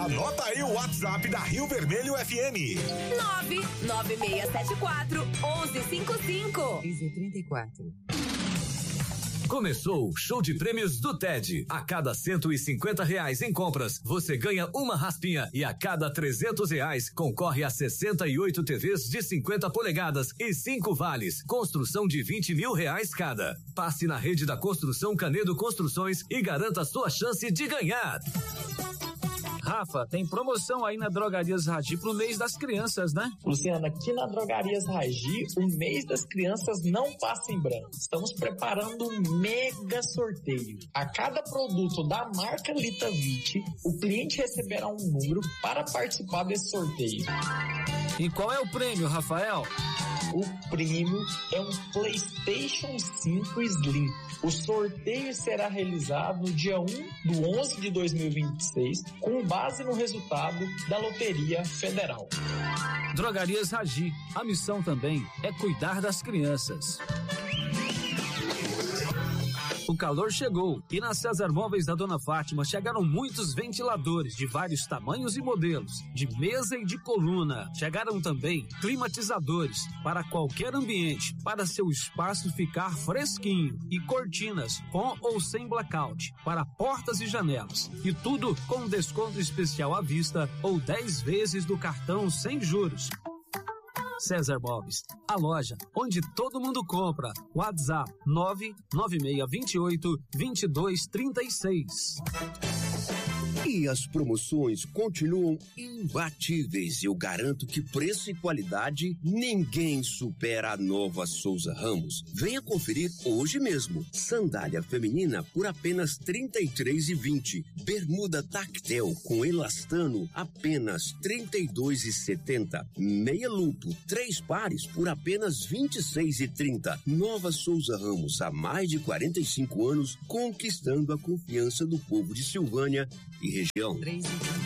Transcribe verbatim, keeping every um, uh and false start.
Anota aí o WhatsApp da Rio Vermelho F M. nove nove seis sete quatro um um cinco cinco. trinta e quatro. Começou o show de prêmios do T E D. A cada cento e cinquenta reais em compras, você ganha uma raspinha e a cada trezentos reais concorre a sessenta e oito T Vs de cinquenta polegadas e cinco vales. Construção de vinte mil reais cada. Passe na rede da Construção Canedo Construções e garanta sua chance de ganhar. Rafa, tem promoção aí na Drogarias Ragi pro mês das crianças, né? Luciana, aqui na Drogarias Ragi, o mês das crianças não passa em branco. Estamos preparando um mega sorteio. A cada produto da marca Litavit, o cliente receberá um número para participar desse sorteio. E qual é o prêmio, Rafael? O prêmio é um PlayStation cinco Slim. O sorteio será realizado no dia um do onze de dois mil e vinte e seis, com base no resultado da Loteria Federal. Drogarias Ragi. A missão também é cuidar das crianças. O calor chegou e na César Móveis da Dona Fátima chegaram muitos ventiladores de vários tamanhos e modelos, de mesa e de coluna. Chegaram também climatizadores para qualquer ambiente, para seu espaço ficar fresquinho, e cortinas com ou sem blackout para portas e janelas. E tudo com desconto especial à vista ou dez vezes do cartão sem juros. César Móveis, a loja onde todo mundo compra. WhatsApp nove nove seis dois oito, dois dois três seis. E as promoções continuam imbatíveis. Eu garanto que preço e qualidade ninguém supera a Nova Souza Ramos. Venha conferir hoje mesmo. Sandália feminina por apenas trinta e três reais e vinte centavos. Bermuda tactel com elastano apenas trinta e dois reais e setenta centavos. Meia lupo, três pares por apenas vinte e seis reais e trinta centavos. Nova Souza Ramos, há mais de quarenta e cinco anos, conquistando a confiança do povo de Silvânia e região. três e